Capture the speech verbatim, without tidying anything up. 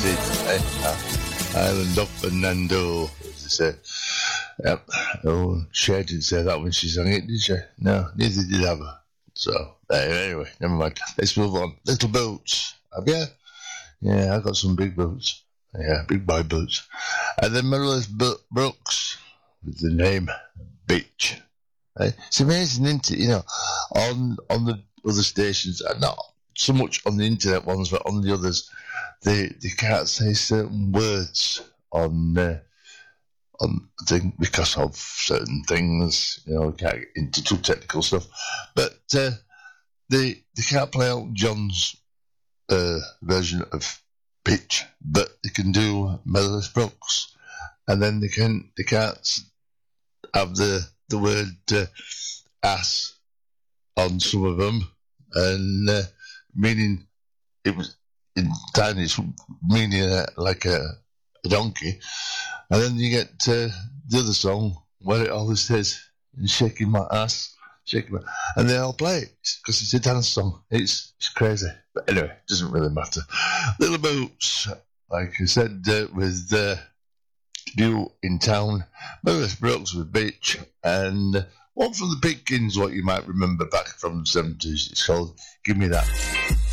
indeed. Eh? Uh, Island Up and Nando, as they say. Yep. Oh, Cher didn't say that when she sang it, did she? No, neither did Abba. So, uh, anyway, never mind. Let's move on. Little boots. Have you? Yeah, I got some big boots. Yeah, big boy boots. And then Marillys Brooks with the name Bitch. Right? It's amazing, isn't it? You know, on on the other stations, and not so much on the internet ones, but on the others, they they can't say certain words on uh, on thing because of certain things. You know, can't get into too technical stuff, but uh, they they can't play out John's uh, version of Pitch, but they can do Marillys Brooks, and then they can they can't have the the word uh, ass on some of them, and uh, meaning it was in Chinese meaning uh, like a, a donkey, and then you get uh, the other song where it always says shaking my ass, shaking my, and they all play it because it's a dance song. It's it's crazy, but anyway, it doesn't really matter. Little Boots, like I said, uh, with uh, new in town, Marillys Brooks with Bitch, and uh, one from the Pitkins, what you might remember back from the seventies. It's called Give Me That.